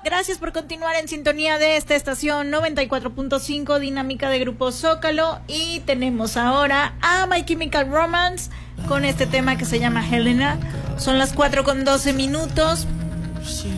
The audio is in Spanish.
Gracias por continuar en sintonía de esta estación 94.5 Dinámica de Grupo Zócalo. Y tenemos ahora a My Chemical Romance con este tema que se llama Helena. Son las 4:12.